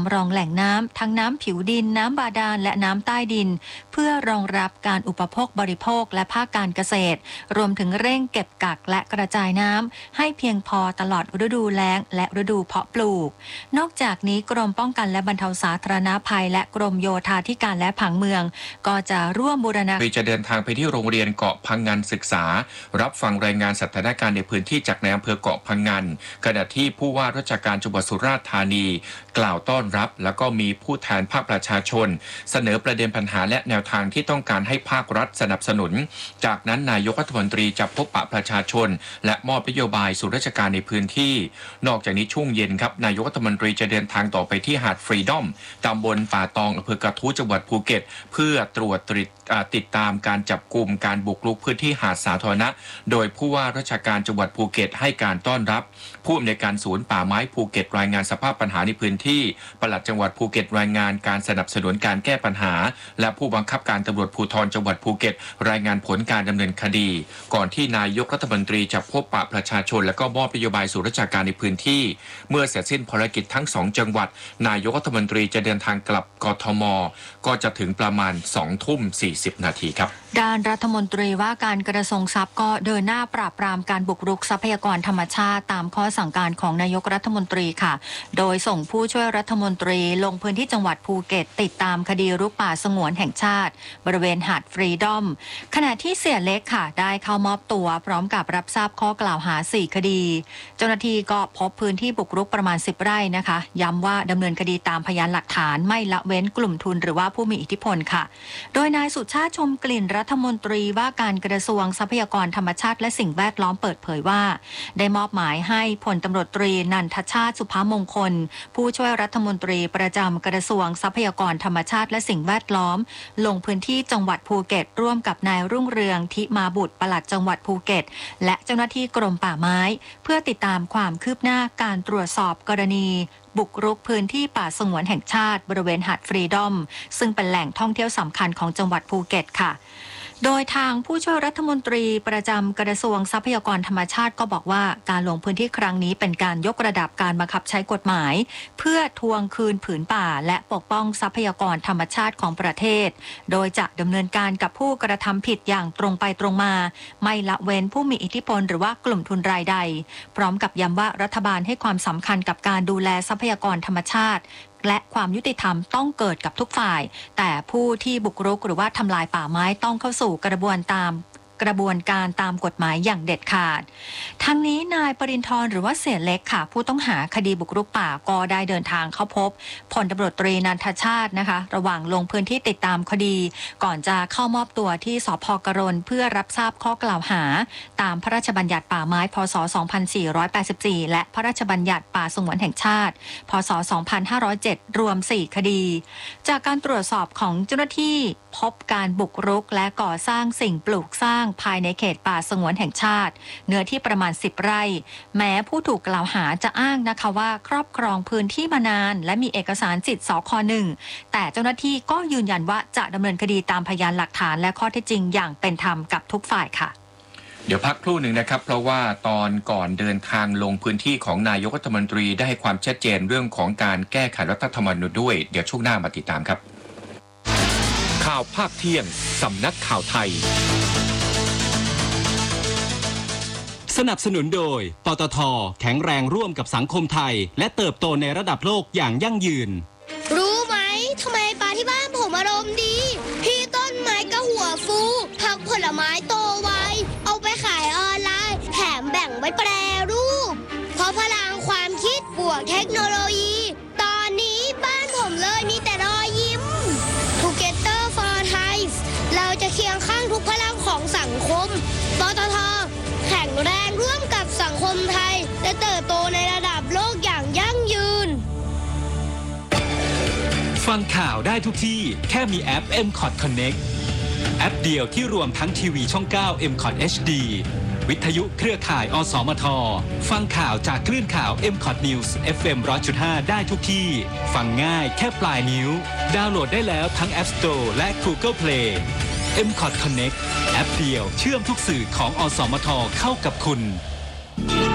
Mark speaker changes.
Speaker 1: ำรองแหล่งน้ำทั้งน้ำผิวดินน้ำบาดาลและน้ำใต้ดินเพื่อรองรับการอุปโภคบริโภคและภาคการเกษตรรวมถึงเร่งเก็บกักและกระจายน้ำให้เพียงพอตลอดฤดูแล้งและฤดูเพาะปลูกนอกจากนี้กรมป้องกันและบรรเทาสาธารณภัยและกรมโยธาธิการและผังเมืองก็จะร่วมบูรณาการ
Speaker 2: จะเดินทางไปที่โรงเรียนเกาะพังงันศึกษารับฟังรายงานสถานการณ์ในพื้นที่จากในอำเภอเกาะพังงันขณะที่ผู้ว่าราชการจังหวัดสุราษฎร์ธานีกล่าวต้อนรับแล้วก็มีผู้แทนภาคประชาชนเสนอประเด็นปัญหาและแนวทางที่ต้องการให้ภาครัฐสนับสนุนจากนั้นนายกรัฐมนตรีจะพบปะประชาชนและมอบนโยบายสู่ราชการในพื้นที่นอกจากนี้ช่วงเย็นครับนายกรัฐมนตรีจะเดินทางต่อไปที่หาดฟรีดอมตำบลป่าตองอำเภอกระทู้จังหวัดภูเก็ตเพื่อตรวจติดตามการจับกุมการบุกรุกพื้นที่หาดสาธารณะโดยผู้ว่าราชการจังหวัดภูเก็ตให้การต้อนรับผู้อำนวยการศูนย์ป่าไม้ภูเก็ตรายงานสภาพปัญหาในพื้นที่ปลัดจังหวัดภูเก็ตรายงานการสนับสนุนการแก้ปัญหาและผู้บังคับการตำรวจภูธรจังหวัดภูเก็ตรายงานผลการดำเนินคดีก่อนที่นายกรัฐมนตรีจะพบปะประชาชนและก็มอบนโยบายสู่ราชการในพื้นที่เมื่อเสร็จสิ้นภารกิจทั้ง2จังหวัดนายกรัฐมนตรีจะเดินทางกลับกทมก็จะถึงประมาณ20:40 นาทีครับ
Speaker 1: ด้านรัฐมนตรีว่าการกระทรวงทรัพย์ก็เดินหน้าปราบปรามการบุกรุกทรัพยากรธรรมชาติตามข้อสั่งการของนายกรัฐมนตรีค่ะโดยส่งผู้ช่วยรัฐมนตรีลงพื้นที่จังหวัดภูเก็ตติดตามคดีรุกป่าสงวนแห่งชาติบริเวณหาดฟรีดอมขณะที่เสียเล็กค่ะได้เข้ามอบตัวพร้อมกับรับทราบข้อกล่าวหา4คดีเจ้าหน้าที่ก็พบพื้นที่บุกรุกประมาณ10ไร่นะคะย้ำว่าดำเนินคดีตามพยานหลักฐานไม่ละเว้นกลุ่มทุนหรือว่าผู้มีอิทธิพลค่ะโดยนายสุชาติชมกลิ่นรัฐมนตรีว่าการกระทรวงทรัพยากรธรรมชาติและสิ่งแวดล้อมเปิดเผยว่าได้มอบหมายให้พลตำรวจตรีนันทชาติสุภมงคลผู้ช่วยรัฐมนตรีประจำกระทรวงทรัพยากรธรรมชาติและสิ่งแวดล้อมลงพื้นที่จังหวัดภูเก็ตร่วมกับนายรุ่งเรืองทิมาบุตรปลัดจังหวัดภูเก็ตและเจ้าหน้าที่กรมป่าไม้เพื่อติดตามความคืบหน้าการตรวจสอบกรณีบุกรุกพื้นที่ป่าสงวนแห่งชาติบริเวณหาดฟรีดอมซึ่งเป็นแหล่งท่องเที่ยวสำคัญของจังหวัดภูเก็ตค่ะโดยทางผู้ช่วยรัฐมนตรีประจำกระทรวงทรัพยากรธรรมชาติก็บอกว่าการลงพื้นที่ครั้งนี้เป็นการยกระดับการบังคับใช้กฎหมายเพื่อทวงคืนผืนป่าและปกป้องทรัพยากรธรรมชาติของประเทศโดยจะดำเนินการกับผู้กระทำผิดอย่างตรงไปตรงมาไม่ละเว้นผู้มีอิทธิพลหรือว่ากลุ่มทุนรายใดพร้อมกับย้ำว่ารัฐบาลให้ความสำคัญกับการดูแลทรัพยากรธรรมชาติและความยุติธรรมต้องเกิดกับทุกฝ่ายแต่ผู้ที่บุกรุกหรือว่าทำลายป่าไม้ต้องเข้าสู่กระบวนการตามกฎหมายอย่างเด็ดขาดทั้งนี้นายปรินทร์หรือว่าเสียเล็กค่ะผู้ต้องหาคดีบุกรุกป่าก็ได้เดินทางเข้าพบพลตำรวจตรีนันทชาตินะคะระหว่างลงพื้นที่ติดตามคดีก่อนจะเข้ามอบตัวที่สภ.กรณเพื่อรับทราบข้อกล่าวหาตามพระราชบัญญัติป่าไม้พ.ศ. 2484และพระราชบัญญัติป่าสงวนแห่งชาติพ.ศ. 2507รวม4คดีจากการตรวจสอบของเจ้าหน้าที่พบการบุกรุกและก่อสร้างสิ่งปลูกสร้างภายในเขตป่าสงวนแห่งชาติเนื้อที่ประมาณ10ไร่แม้ผู้ถูกกล่าวหาจะอ้างนะคะว่าครอบครองพื้นที่มานานและมีเอกสารสิทธิ์สค.1แต่เจ้าหน้าที่ก็ยืนยันว่าจะดำเนินคดีตามพยานหลักฐานและข้อเท็จจริงอย่างเป็นธรรมกับทุกฝ่ายค่ะ
Speaker 2: เดี๋ยวพักครู่หนึ่งนะครับเพราะว่าตอนก่อนเดินทางลงพื้นที่ของนายกรัฐมนตรีได้ให้ความชัดเจนเรื่องของการแก้ไขรัฐธรรมนูญด้วยเดี๋ยวช่วงหน้ามาติดตามครับข่าวภาคเที่ยงสำนักข่าวไทย
Speaker 3: สนับสนุนโดยปตท.แข็งแรงร่วมกับสังคมไทยและเติบโตในระดับโลกอย่างยั่งยืน
Speaker 4: รู้ไหมทำไมปลาที่บ้านผมอารมณ์ดีพี่ต้นไม้ก็หัวฟูผักผลไม้โตไวเอาไปขายออนไลน์แถมแบ่งไว้แปรรูปเพราะพลังความคิดบวกเทคโนโลยีตอนนี้บ้านผมเลยมีแต่รอยยิ้ม Together for Thai เราจะเคียงข้างทุกพลังของสังคมปตท.แข็งแรงร่วมกับสังคมไทยและเติบโตในระดับโลกอย่างยั่งยืน
Speaker 3: ฟังข่าวได้ทุกที่แค่มีแอป MCOT Connect แอปเดียวที่รวมทั้งทีวีช่อง 9 MCOT HD วิทยุเครือข่ายอสมทฟังข่าวจากคลื่นข่าว MCOT News FM 100.5 ได้ทุกที่ฟังง่ายแค่ปลายนิ้วดาวน์โหลดได้แล้วทั้ง App Store และ Google Play MCOT Connect แอปเดียวเชื่อมทุกสื่อของอสมทเข้ากับคุณ